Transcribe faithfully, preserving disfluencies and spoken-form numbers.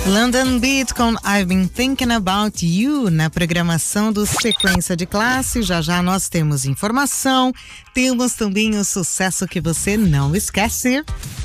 London Beat com I've Been Thinking About You na programação do Sequência de Classe. Já já nós temos informação, temos também o sucesso que você não esquece.